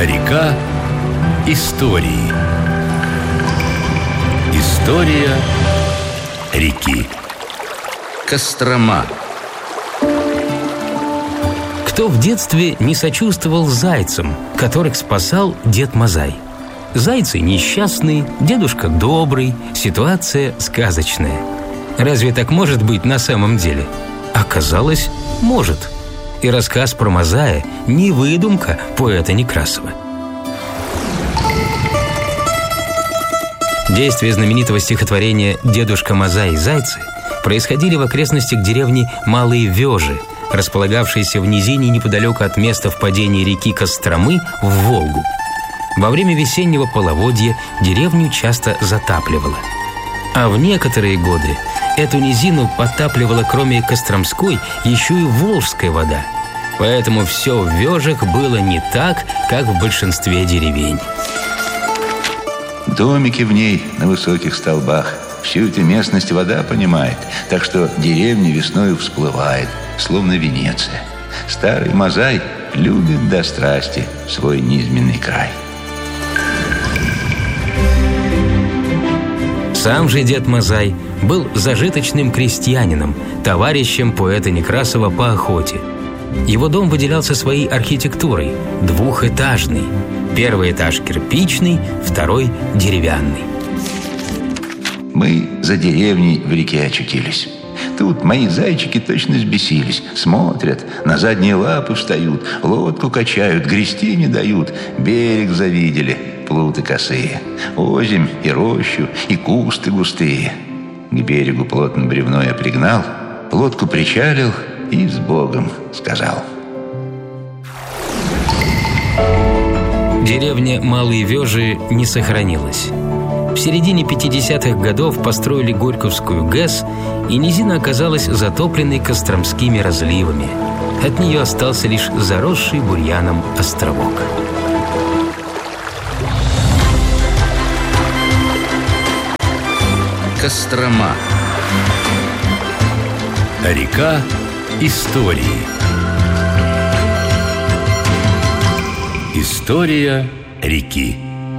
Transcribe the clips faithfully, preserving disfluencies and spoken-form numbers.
Река истории. История реки. Кострома. Кто в детстве не сочувствовал зайцам, которых спасал Дед Мазай? Зайцы несчастные, дедушка добрый, ситуация сказочная. Разве так может быть на самом деле? Оказалось, может. И рассказ про Мазая не выдумка поэта Некрасова. Действия знаменитого стихотворения «Дедушка Мазай и зайцы» происходили в окрестностях деревни Малые Вёжи, располагавшейся в низине неподалеку от места впадения реки Костромы в Волгу. Во время весеннего половодья деревню часто затапливало. А в некоторые годы эту низину подтапливала, кроме Костромской, еще и Волжская вода. Поэтому все в Вёжах было не так, как в большинстве деревень. Домики в ней на высоких столбах. Всю эту местность вода понимает, так что деревня весною всплывает, словно Венеция. Старый Мазай любит до страсти свой низменный край. Сам же Дед Мазай был зажиточным крестьянином, товарищем поэта Некрасова по охоте. Его дом выделялся своей архитектурой, двухэтажный. Первый этаж кирпичный, второй деревянный. Мы за деревней в реке очутились. Тут мои зайчики точно взбесились. Смотрят, на задние лапы встают, лодку качают, грести не дают. Берег завидели, плуты косые, озимь и рощу, и кусты густые. К берегу плотно бревно я пригнал, лодку причалил и с Богом сказал. Деревня Малые Вёжи не сохранилась. В середине пятидесятых годов построили Горьковскую ГЭС, и низина оказалась затопленной костромскими разливами. От нее остался лишь заросший бурьяном островок. Кострома. Река истории. История реки.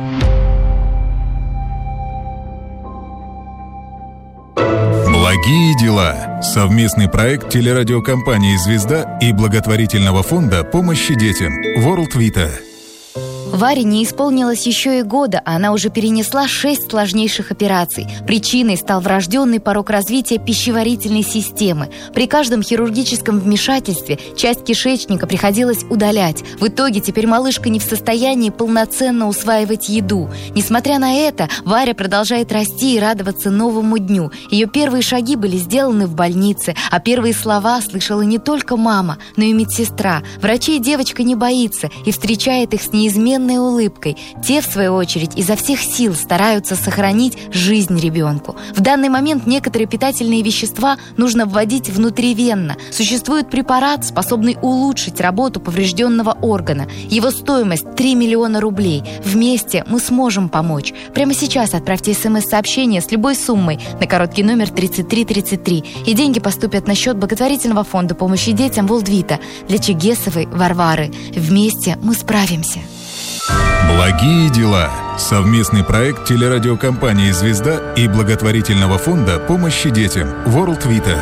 Благие дела. Совместный проект телерадиокомпании «Звезда» и благотворительного фонда помощи детям World Vita. Варе не исполнилось еще и года, а она уже перенесла шесть сложнейших операций. Причиной стал врожденный порок развития пищеварительной системы. При каждом хирургическом вмешательстве часть кишечника приходилось удалять. В итоге теперь малышка не в состоянии полноценно усваивать еду. Несмотря на это, Варя продолжает расти и радоваться новому дню. Ее первые шаги были сделаны в больнице, а первые слова слышала не только мама, но и медсестра. Врачей девочка не боится и встречает их с неизменной улыбкой. Те, в свою очередь, изо всех сил стараются сохранить жизнь ребенку. В данный момент некоторые питательные вещества нужно вводить внутривенно. Существует препарат, способный улучшить работу поврежденного органа. Его стоимость три миллиона рублей. Вместе мы сможем помочь. Прямо сейчас отправьте смс-сообщение с любой суммой на короткий номер тридцать три тридцать три, и деньги поступят на счет благотворительного фонда помощи детям World Vita для Чегесовой Варвары. Вместе мы справимся. Благие дела. Совместный проект телерадиокомпании «Звезда» и благотворительного фонда помощи детям World Vita.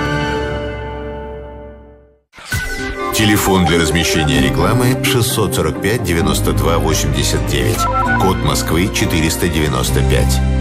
Телефон для размещения рекламы шестьсот сорок пять девяносто два восемьдесят девять. Код Москвы четыреста девяносто пять.